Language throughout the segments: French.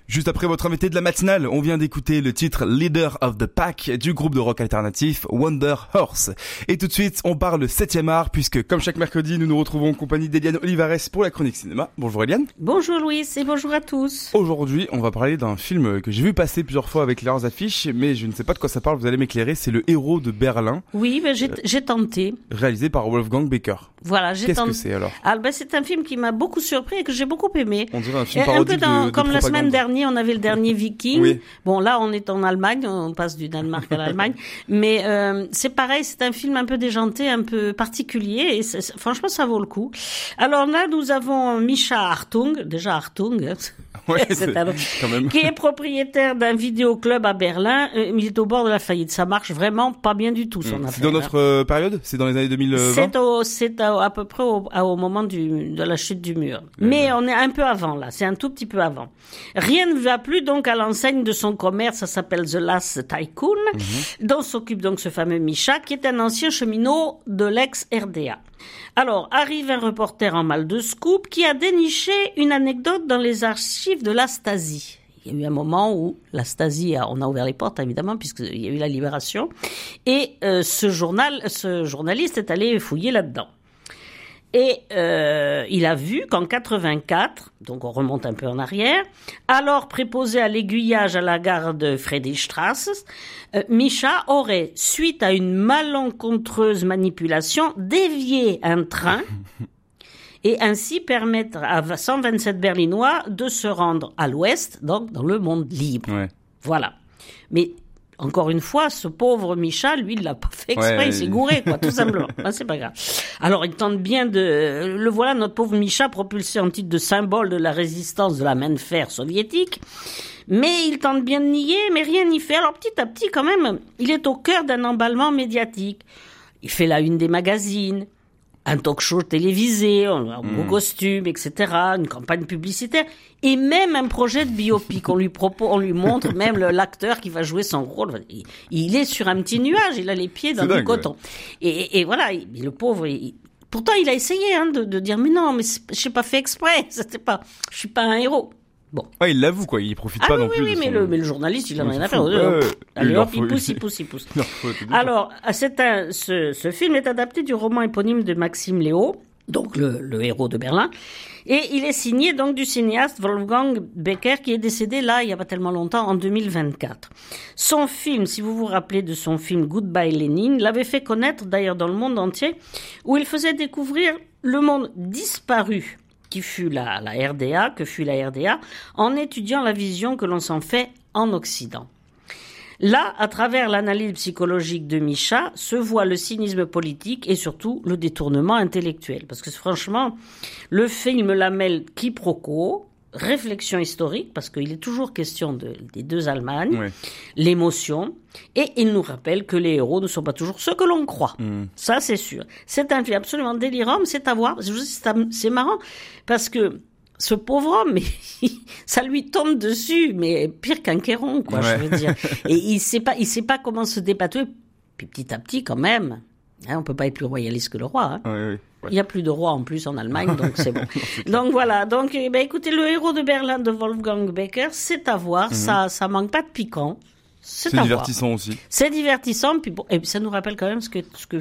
Juste après votre invité de la matinale, on vient d'écouter le titre Leader of the Pack du groupe de rock alternatif Wonder Horse. Et tout de suite, on parle 7e art puisque comme chaque mercredi, nous nous retrouvons en compagnie d'Eliane Olivares pour la chronique cinéma. Bonjour Eliane. Bonjour Louis et bonjour à tous. Aujourd'hui, on va parler d'un film que j'ai vu passer plusieurs fois avec leurs affiches, mais je ne sais pas de quoi ça parle, vous allez m'éclairer, c'est Le Héros de Berlin. Oui, ben j'ai tenté. Réalisé par Wolfgang Becker. Voilà, j'ai tenté. Qu'est-ce que c'est alors ? C'est un film qui m'a beaucoup surpris et que j'ai beaucoup aimé. On dirait un film parodique de comme la propagande. semaine dernière, on avait le dernier Viking. Oui. Bon, là, on est en Allemagne, on passe du Danemark à l'Allemagne. Mais c'est pareil, c'est un film un peu déjanté, un peu particulier. Et franchement, ça vaut le coup. Alors là, nous avons Mischa Hartung, déjà Hartung, Ouais, c'est un autre, quand même. qui est propriétaire d'un vidéoclub à Berlin. Il est au bord de la faillite. Ça marche vraiment pas bien du tout, son affaire. C'est dans notre période ? C'est dans les années 2020 ? C'est à peu près au moment de la chute du mur. Mais on est un peu avant, là. C'est un tout petit peu avant. Rien ne va plus, donc, à l'enseigne de son commerce. Ça s'appelle The Last Tycoon, dont s'occupe donc ce fameux Mischa, qui est un ancien cheminot de l'ex-RDA. Alors, arrive un reporter en mal de scoop qui a déniché une anecdote dans les archives de la Stasi. Il y a eu un moment où la Stasi, on a ouvert les portes évidemment puisqu'il y a eu la libération, et ce journaliste est allé fouiller là-dedans. Et il a vu qu'en 84, donc on remonte un peu en arrière, alors préposé à l'aiguillage à la gare de Friedrichstraße, Mischa aurait, suite à une malencontreuse manipulation, dévié un train et ainsi permettre à 127 Berlinois de se rendre à l'ouest, donc dans le monde libre. Ouais. Voilà. Mais encore une fois, ce pauvre Mischa, lui, il l'a pas fait exprès, il s'est gouré, quoi, tout simplement. C'est pas grave. Alors, il tente bien le voilà, notre pauvre Mischa, propulsé en titre de symbole de la résistance de la main de fer soviétique. Mais il tente bien de nier, mais rien n'y fait. Alors, petit à petit, quand même, il est au cœur d'un emballement médiatique. Il fait la une des magazines, un talk-show télévisé, un beau costume, etc., une campagne publicitaire, et même un projet de biopic. On lui montre même l'acteur qui va jouer son rôle. Il est sur un petit nuage, il a les pieds dans du coton. Ouais. Et voilà, le pauvre, pourtant il a essayé de dire, mais non, mais j'ai pas fait exprès, je suis pas un héros. Bon. Ouais, il l'avoue, quoi. Il profite pas non plus. Oui, mais le journaliste, il en a rien à faire. Allez, hop, il pousse. Alors, ce film est adapté du roman éponyme de Maxime Léo, donc le héros de Berlin. Et il est signé, donc, du cinéaste Wolfgang Becker, qui est décédé là, il y a pas tellement longtemps, en 2024. Son film, si vous vous rappelez de son film Goodbye Lénine, l'avait fait connaître, d'ailleurs, dans le monde entier, où il faisait découvrir le monde disparu qui fut la RDA, en étudiant la vision que l'on s'en fait en Occident. Là, à travers l'analyse psychologique de Mischa, se voit le cynisme politique et surtout le détournement intellectuel. Parce que franchement, le film la mêle quiproquo, réflexion historique, parce qu'il est toujours question des deux Allemagnes, l'émotion, et il nous rappelle que les héros ne sont pas toujours ceux que l'on croit. Ça, c'est sûr. C'est un film absolument délirant, mais c'est à voir. C'est marrant, parce que ce pauvre homme, ça lui tombe dessus, mais pire qu'un Kéron, quoi, je veux dire. Et il sait pas comment se dépatouiller. Puis petit à petit, quand même, on peut pas être plus royaliste que le roi. Ouais. Il y a plus de roi en plus en Allemagne, donc c'est bon. Donc voilà. Donc, écoutez, Le Héros de Berlin de Wolfgang Becker, c'est à voir. Ça manque pas de piquant. C'est divertissant aussi. C'est divertissant, puis bon, et ça nous rappelle quand même ce que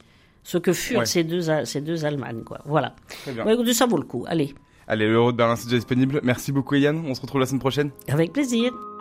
furent ces deux Allemagnes, quoi. Voilà. Très bien. Écoutez, ça vaut le coup. Allez, Le Héros de Berlin, c'est déjà disponible. Merci beaucoup, Eliane. On se retrouve la semaine prochaine. Avec plaisir.